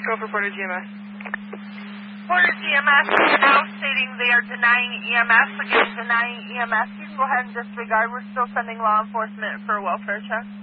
Go for Porter GMS. Porter GMS is now stating they are denying EMS. Again, denying EMS. You can go ahead and disregard. We're still sending law enforcement for a welfare check.